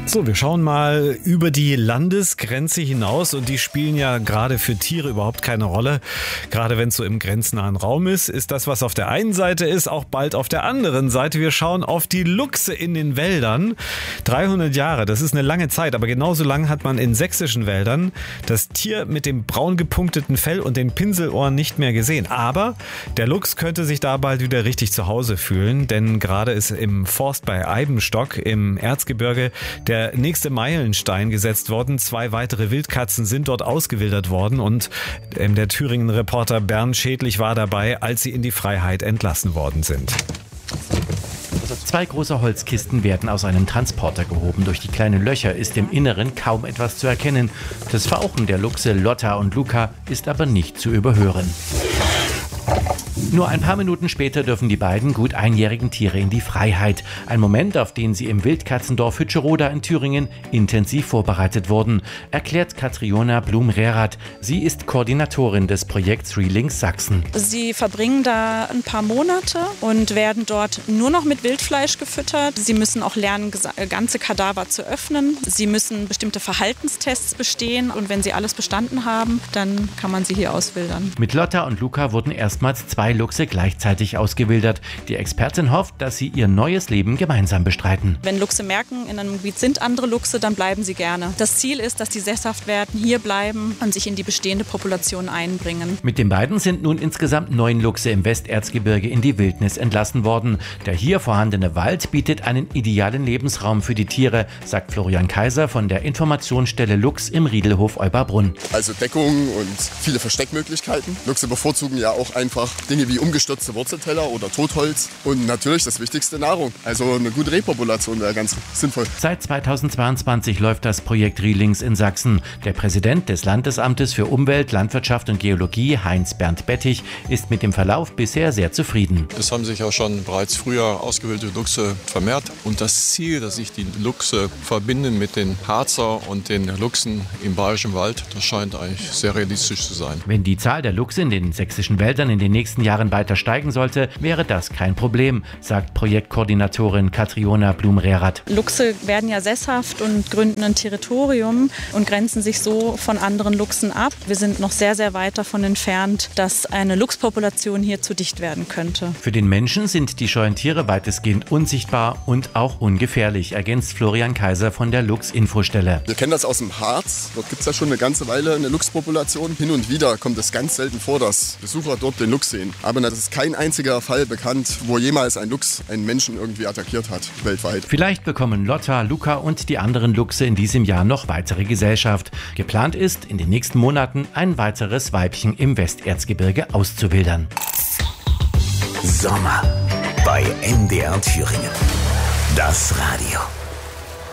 So, wir schauen mal über die Landesgrenze hinaus und die spielen ja gerade für Tiere überhaupt keine Rolle. Gerade wenn es so im grenznahen Raum ist das, was auf der einen Seite ist, auch bald auf der anderen Seite. Wir schauen auf die Luchse in den Wäldern. 300 Jahre, das ist eine lange Zeit, aber genauso lang hat man in sächsischen Wäldern das Tier mit dem braun gepunkteten Fell und den Pinselohren nicht mehr gesehen. Aber der Luchs könnte sich da bald wieder richtig zu Hause fühlen, denn gerade ist im Forst bei Eibenstock im Erzgebirge der nächste Meilenstein gesetzt worden. 2 weitere Wildkatzen sind dort ausgewildert worden und der Thüringen-Reporter Bernd Schädlich war dabei, als sie in die Freiheit entlassen worden sind. 2 große Holzkisten werden aus einem Transporter gehoben. Durch die kleinen Löcher ist im Inneren kaum etwas zu erkennen. Das Fauchen der Luchse Lotta und Luca ist aber nicht zu überhören. Nur ein paar Minuten später dürfen die beiden gut einjährigen Tiere in die Freiheit. Ein Moment, auf den sie im Wildkatzendorf Hütscheroda in Thüringen intensiv vorbereitet wurden, erklärt Katriona Blum-Rehrath. Sie ist Koordinatorin des Projekts Relinks Sachsen. Sie verbringen da ein paar Monate und werden dort nur noch mit Wildfleisch gefüttert. Sie müssen auch lernen, ganze Kadaver zu öffnen. Sie müssen bestimmte Verhaltenstests bestehen und wenn sie alles bestanden haben, dann kann man sie hier auswildern. Mit Lotta und Luca wurden erstmals 2 Luchse gleichzeitig ausgewildert. Die Expertin hofft, dass sie ihr neues Leben gemeinsam bestreiten. Wenn Luchse merken, in einem Gebiet sind andere Luchse, dann bleiben sie gerne. Das Ziel ist, dass die sesshaft werden, hier bleiben und sich in die bestehende Population einbringen. Mit den beiden sind nun insgesamt 9 Luchse im Westerzgebirge in die Wildnis entlassen worden. Der hier vorhandene Wald bietet einen idealen Lebensraum für die Tiere, sagt Florian Kaiser von der Informationsstelle Luchs im Riedelhof Euberbrunn. Also Deckung und viele Versteckmöglichkeiten. Luchse bevorzugen ja auch einfach Dinge wie umgestürzte Wurzelteller oder Totholz und natürlich das Wichtigste, Nahrung. Also eine gute Rehpopulation wäre ganz sinnvoll. Seit 2022 läuft das Projekt Relinks in Sachsen. Der Präsident des Landesamtes für Umwelt, Landwirtschaft und Geologie, Heinz-Bernd Bettig, ist mit dem Verlauf bisher sehr zufrieden. Es haben sich ja schon bereits früher ausgewählte Luchse vermehrt und das Ziel, dass sich die Luchse verbinden mit den Harzer und den Luchsen im Bayerischen Wald, das scheint eigentlich sehr realistisch zu sein. Wenn die Zahl der Luchse in den sächsischen Wäldern in den nächsten Jahren weiter steigen sollte, wäre das kein Problem, sagt Projektkoordinatorin Katriona Blum-Rehrath. Luchse werden ja sesshaft und gründen ein Territorium und grenzen sich so von anderen Luchsen ab. Wir sind noch sehr, sehr weit davon entfernt, dass eine Luchspopulation hier zu dicht werden könnte. Für den Menschen sind die scheuen Tiere weitestgehend unsichtbar und auch ungefährlich, ergänzt Florian Kaiser von der Luchs-Infostelle. Wir kennen das aus dem Harz. Dort gibt es ja schon eine ganze Weile eine Luchspopulation. Hin und wieder kommt es ganz selten vor, dass Besucher dort den Luchs sehen. Aber es ist kein einziger Fall bekannt, wo jemals ein Luchs einen Menschen irgendwie attackiert hat, weltweit. Vielleicht bekommen Lotta, Luca und die anderen Luchse in diesem Jahr noch weitere Gesellschaft. Geplant ist, in den nächsten Monaten ein weiteres Weibchen im Westerzgebirge auszuwildern. Sommer bei NDR Thüringen. Das Radio.